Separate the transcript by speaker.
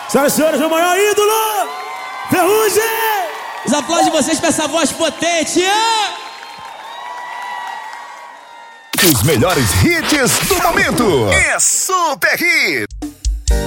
Speaker 1: Senhoras e senhores, o maior ídolo, Ferrugem!
Speaker 2: Os aplausos de vocês pra essa voz potente.
Speaker 3: Os melhores hits do momento. É Super Hit.